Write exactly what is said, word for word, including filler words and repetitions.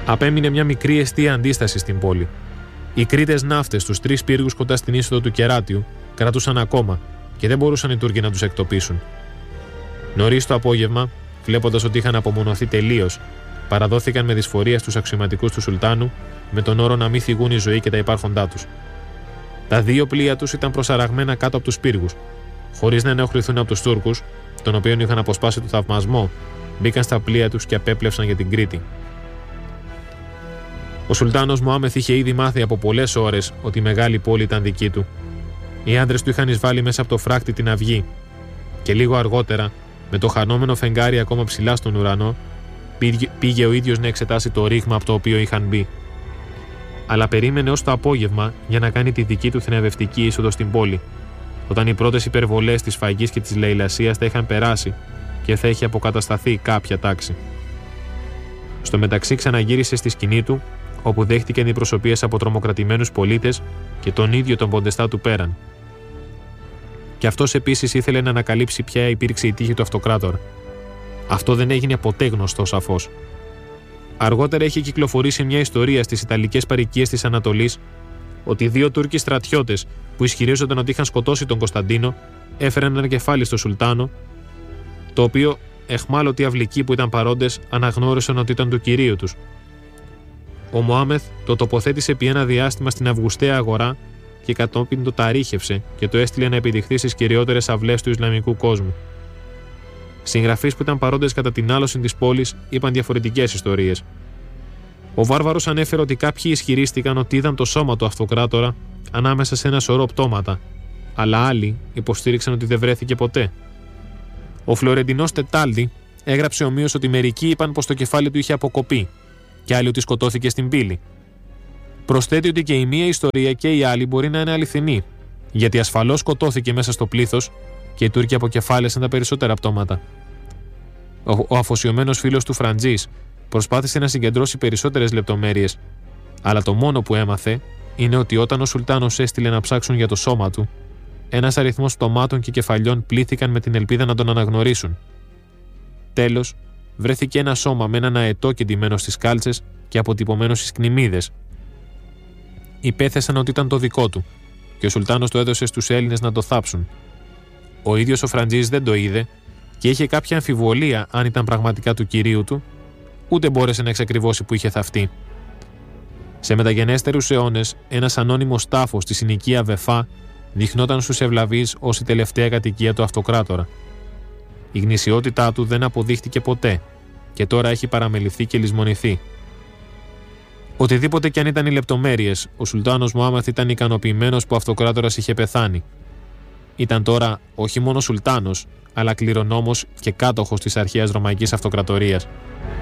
Απέμεινε μια μικρή εστία αντίσταση στην πόλη. Οι Κρήτες ναύτες στους τρεις πύργους κοντά στην είσοδο του Κεράτιου κρατούσαν ακόμα και δεν μπορούσαν οι Τούρκοι να τους εκτοπίσουν. Νωρίς το απόγευμα, βλέποντας ότι είχαν απομονωθεί τελείως, παραδόθηκαν με δυσφορία στους αξιωματικούς του Σουλτάνου με τον όρο να μην θυγούν η ζωή και τα υπάρχοντά τους. Τα δύο πλοία τους ήταν προσαραγμένα κάτω από τους πύργους. Χωρίς να ενοχληθούν από τους Τούρκους, των οποίων είχαν αποσπάσει το θαυμασμό, μπήκαν στα πλοία τους και απέπλευσαν για την Κρήτη. Ο Σουλτάνος Μωάμεθ είχε ήδη μάθει από πολλές ώρες ότι η μεγάλη πόλη ήταν δική του. Οι άντρες του είχαν εισβάλει μέσα από το φράκτη την αυγή, και λίγο αργότερα, με το χανόμενο φεγγάρι ακόμα ψηλά στον ουρανό, πήγε ο ίδιος να εξετάσει το ρήγμα από το οποίο είχαν μπει. Αλλά περίμενε ως το απόγευμα για να κάνει τη δική του θνευευτική είσοδο στην πόλη, όταν οι πρώτες υπερβολές της φαγής και της λαιλασίας θα είχαν περάσει και θα είχε αποκατασταθεί κάποια τάξη. Στο μεταξύ ξαναγύρισε στη σκηνή του, όπου δέχτηκε αντιπροσωπείες από τρομοκρατημένους πολίτες και τον ίδιο τον ποντεστά του Πέραν. Και αυτός επίσης ήθελε να ανακαλύψει ποια υπήρξε η τύχη του αυτοκράτορα. Αυτό δεν έγινε ποτέ γνωστό σαφώς. Αργότερα έχει κυκλοφορήσει μια ιστορία στις Ιταλικές παροικίες της Ανατολής ότι δύο Τούρκοι στρατιώτες που ισχυρίζονταν ότι είχαν σκοτώσει τον Κωνσταντίνο έφεραν ένα κεφάλι στο Σουλτάνο, το οποίο εχμάλωτοι αυλικοί που ήταν παρόντες αναγνώρισαν ότι ήταν του κυρίου τους. Ο Μωάμεθ το τοποθέτησε επί ένα διάστημα στην Αυγουσταία αγορά και κατόπιν το ταρήχευσε και το έστειλε να επιδειχθεί στις κυριότερες αυλές του Ισλαμικού κόσμου. Συγγραφείς που ήταν παρόντες κατά την άλωση της πόλης είπαν διαφορετικές ιστορίες. Ο Βάρβαρος ανέφερε ότι κάποιοι ισχυρίστηκαν ότι είδαν το σώμα του αυτοκράτορα ανάμεσα σε ένα σωρό πτώματα, αλλά άλλοι υποστήριξαν ότι δεν βρέθηκε ποτέ. Ο Φλωρεντινός Τετάλδη έγραψε ομοίως ότι μερικοί είπαν πως το κεφάλι του είχε αποκοπεί και άλλοι ότι σκοτώθηκε στην πύλη. Προσθέτει ότι και η μία ιστορία και η άλλη μπορεί να είναι αληθινή, γιατί ασφαλώς σκοτώθηκε μέσα στο πλήθος και οι Τούρκοι αποκεφάλισαν τα περισσότερα πτώματα. Ο, ο αφοσιωμένος φίλος του Φραντζής προσπάθησε να συγκεντρώσει περισσότερες λεπτομέρειες, αλλά το μόνο που έμαθε είναι ότι όταν ο Σουλτάνος έστειλε να ψάξουν για το σώμα του, ένας αριθμός πτωμάτων και κεφαλιών πλήθηκαν με την ελπίδα να τον αναγνωρίσουν. Τέλος, βρέθηκε ένα σώμα με έναν αετό κεντυμένο στις κάλτσες και αποτυπωμένο στις κνημίδες. Υπέθεσαν ότι ήταν το δικό του και ο Σουλτάνος το έδωσε στους Έλληνες να το θάψουν. Ο ίδιος ο Φραντζής δεν το είδε και είχε κάποια αμφιβολία αν ήταν πραγματικά του κυρίου του, ούτε μπόρεσε να εξακριβώσει που είχε θαυτεί. Σε μεταγενέστερους αιώνες, ένας ανώνυμος τάφος στη συνοικία Βεφά δειχνόταν στους ευλαβείς ως η τελευταία κατοικία του αυτοκράτορα. Η γνησιότητά του δεν αποδείχτηκε ποτέ και τώρα έχει παραμεληθεί και λησμονηθεί. Οτιδήποτε κι αν ήταν οι λεπτομέρειες, ο Σουλτάνος Μωάμεθ ήταν ικανοποιημένος που ο αυτοκράτορας είχε πεθάνει. Ήταν τώρα όχι μόνο Σουλτάνος, αλλά κληρονόμος και κάτοχος της αρχαίας Ρωμαϊκής Αυτοκρατορίας.